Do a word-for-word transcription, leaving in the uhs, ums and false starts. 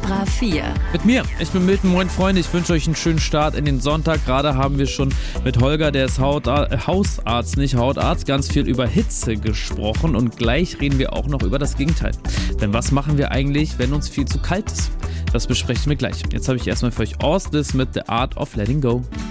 Vibra vier. Mit mir, ich bin Milton, moin Freunde, ich wünsche euch einen schönen Start in den Sonntag. Gerade haben wir schon mit Holger, der ist Hautar- äh, Hausarzt, nicht Hautarzt, ganz viel über Hitze gesprochen und gleich reden wir auch noch über das Gegenteil. Denn was machen wir eigentlich, wenn uns viel zu kalt ist? Das besprechen wir gleich. Jetzt habe ich erstmal für euch Austis mit The Art of Letting Go.